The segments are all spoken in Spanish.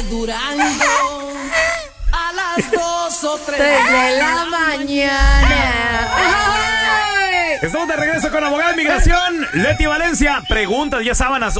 Durango a las 2 o 3 de la mañana. Estamos de regreso con abogada de inmigración, Leti Valencia. Preguntas, ya sábanas,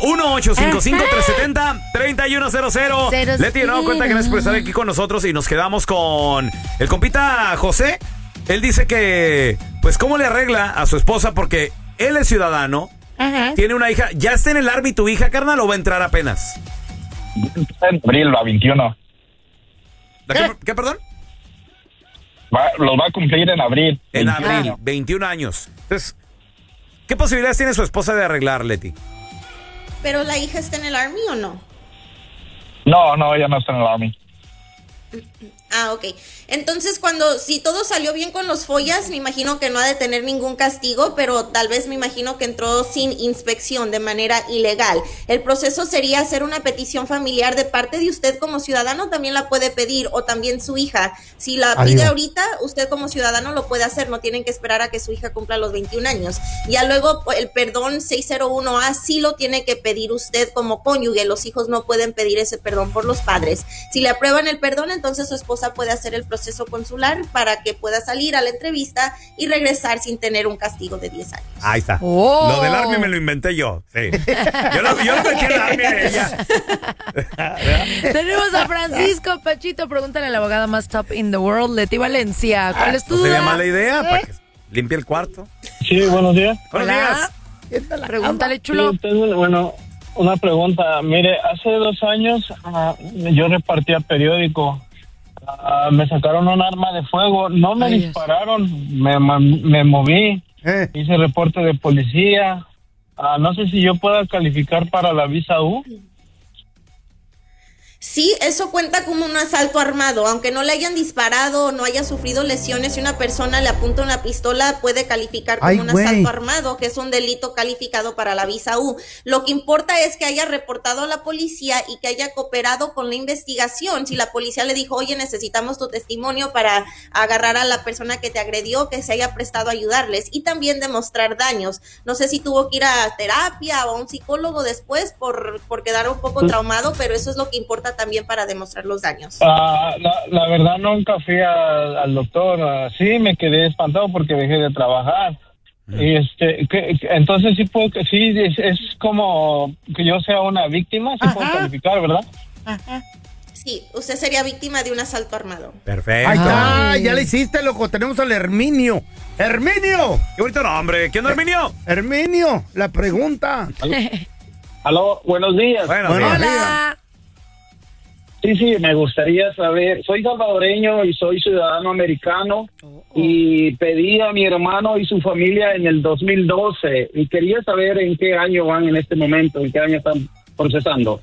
1-855-370-3100. Leti, de nuevo cuenta, gracias por estar aquí con nosotros y nos quedamos con el compita José. Él dice que, pues, ¿cómo le arregla a su esposa? Porque él es ciudadano, tiene una hija. ¿Ya está en el Army tu hija, carnal, o va a entrar apenas? En abril, a 21. ¿Qué, perdón? Los va a cumplir en abril. En abril, 21 años. Entonces, ¿qué posibilidades tiene su esposa de arreglar, Leti? ¿Pero la hija está en el Army o no? No, ella no está en el Army. Ah, ok. Entonces, si todo salió bien con los follas, me imagino que no ha de tener ningún castigo, pero tal vez me imagino que entró sin inspección de manera ilegal. El proceso sería hacer una petición familiar de parte de usted como ciudadano, también la puede pedir, o también su hija. Si la pide ahorita, usted como ciudadano lo puede hacer, no tienen que esperar a que su hija cumpla los 21 años. Ya luego, el perdón 601A sí lo tiene que pedir usted como cónyuge, los hijos no pueden pedir ese perdón por los padres. Si le aprueban el perdón, entonces su esposa puede hacer el proceso consular para que pueda salir a la entrevista y regresar sin tener un castigo de 10 años. Ahí está. Lo del Army me lo inventé yo. Sí. Yo lo metí en el Army a ella. Tenemos a Francisco Pachito. Pregúntale a la abogada más top in the world, Leti Valencia. ¿Cuál es tu duda? ¿No sería mala idea? Para que limpie el cuarto. Sí, buenos días. Buenos días. Pregúntale, chulo. Sí, bueno, una pregunta. Mire, hace 2 años yo repartía periódico. Me sacaron un arma de fuego, no me dispararon, me moví, hice reporte de policía. No sé si yo pueda calificar para la visa U. Sí, eso cuenta como un asalto armado, aunque no le hayan disparado o no haya sufrido lesiones. Si una persona le apunta una pistola, puede calificar como un asalto armado, que es un delito calificado para la visa U. Lo que importa es que haya reportado a la policía y que haya cooperado con la investigación. Si la policía le dijo, oye, necesitamos tu testimonio para agarrar a la persona que te agredió, que se haya prestado a ayudarles, y también demostrar daños. No sé si tuvo que ir a terapia o a un psicólogo después por quedar un poco traumado, pero eso es lo que importa también para demostrar los daños. La verdad nunca fui al doctor. Sí, me quedé espantado porque dejé de trabajar. Y entonces sí puedo, sí es como que yo sea una víctima, sí puedo calificar, ¿verdad? Sí, usted sería víctima de un asalto armado. Perfecto. Ahí está, ya le hiciste, loco. Tenemos al Herminio. ¡Herminio! Qué bonito nombre. ¿Quién es Herminio? Herminio, la pregunta. Aló, buenos días. Buenos días. Hola. Sí, me gustaría saber, soy salvadoreño y soy ciudadano americano y pedí a mi hermano y su familia en el 2012 y quería saber en qué año van en este momento, en qué año están procesando.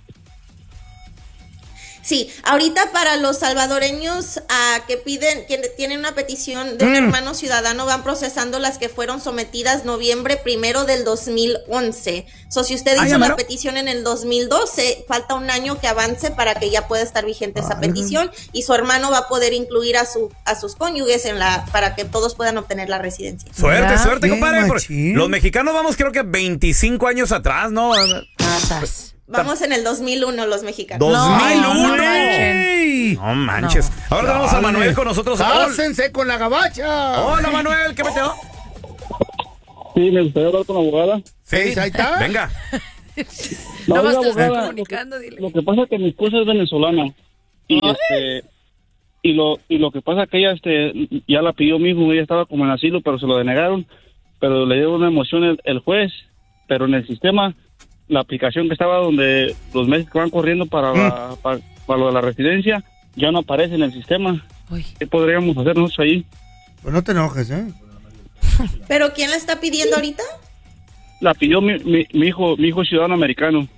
Sí, ahorita para los salvadoreños que tienen una petición de un hermano ciudadano, van procesando las que fueron sometidas noviembre 1 del 2011. Si usted hizo la petición en el 2012, falta un año que avance para que ya pueda estar vigente esa petición, y su hermano va a poder incluir a sus cónyuges para que todos puedan obtener la residencia. Suerte, compadre. Los mexicanos vamos, creo que 25 años atrás, ¿no? Vamos en el 2001 los mexicanos. ¡2001! No manches. Ahora vamos a Manuel con nosotros. ¡Pásense con la gabacha! Hola, Manuel, ¿qué meteo? Sí, me gustaría hablar con la abogada. Sí, ahí está. Venga. No, abogada, lo que pasa es que mi esposa es venezolana. Y lo que pasa es que ella ya la pidió mismo, ella estaba como en asilo, pero se lo denegaron. Pero le dio una emoción el juez, pero en el sistema, la aplicación que estaba donde los meses que van corriendo para lo de la residencia ya no aparece en el sistema. ¿Qué podríamos hacer nosotros ahí? Pues no te enojes, ¿Pero quién la está pidiendo ahorita? La pidió mi hijo ciudadano americano.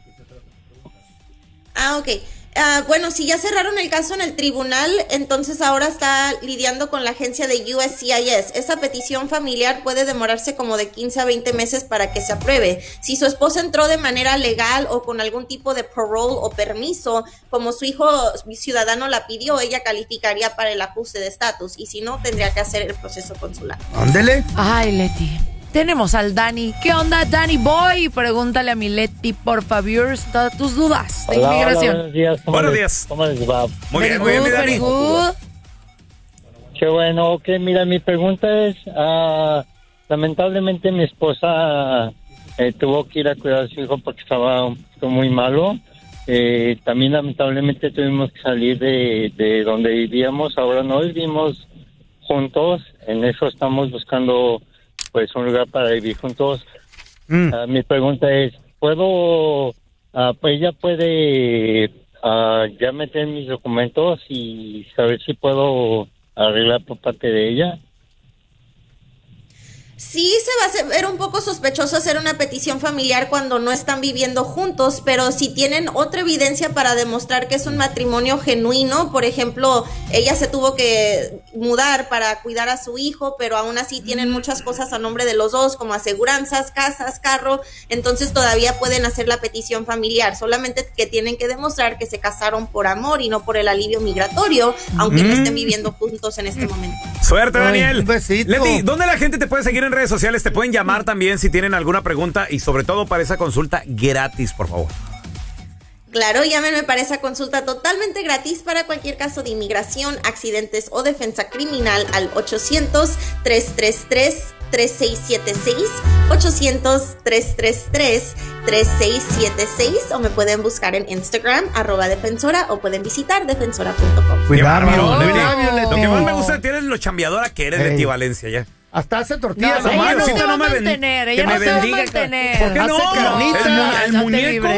Ok. Bueno, si ya cerraron el caso en el tribunal, entonces ahora está lidiando con la agencia de USCIS. Esa petición familiar puede demorarse como de 15 a 20 meses para que se apruebe. Si su esposa entró de manera legal o con algún tipo de parole o permiso, como su hijo ciudadano la pidió, ella calificaría para el ajuste de estatus, y si no, tendría que hacer el proceso consular. Ándele. Ay, Leti. tenemos al Dani. ¿Qué onda, Dani Boy? Pregúntale a mi Leti, por favor, tus dudas de inmigración. Buenos días. Buenos días. ¿Cómo les va? Muy bien, mi Dani. Very good. Qué bueno. Ok, mira, mi pregunta es, lamentablemente mi esposa tuvo que ir a cuidar a su hijo porque estaba un poquito muy malo. También lamentablemente tuvimos que salir de donde vivíamos. Ahora no vivimos juntos. En eso estamos buscando pues un lugar para vivir juntos. Mi pregunta es, ¿puedo, pues ella puede ya meter mis documentos y saber si puedo arreglar por parte de ella? Sí, se va a ver un poco sospechoso hacer una petición familiar cuando no están viviendo juntos, pero si tienen otra evidencia para demostrar que es un matrimonio genuino, por ejemplo, ella se tuvo que mudar para cuidar a su hijo, pero aún así tienen muchas cosas a nombre de los dos, como aseguranzas, casas, carro, entonces todavía pueden hacer la petición familiar, solamente que tienen que demostrar que se casaron por amor y no por el alivio migratorio, aunque no estén viviendo juntos en este momento. Suerte, Daniel. Un besito. Leti, ¿dónde la gente te puede seguir en redes sociales? Te pueden llamar también si tienen alguna pregunta y sobre todo para esa consulta gratis, por favor. Claro, llámenme para esa consulta totalmente gratis para cualquier caso de inmigración, accidentes o defensa criminal al 800-333-3676, 800-333-3676, o me pueden buscar en Instagram, @defensora, o pueden visitar defensora.com. Cuidado, Lo que más me gusta de ti es lo chambeadora que eres, Leti Valencia, ya. Hasta hace tortillas. No, ella no Diosito se va a no me mantener, ella que no me se va a bendiga. mantener. ¿Por qué no? Hace carnitas. El Dios te muñeco, libre.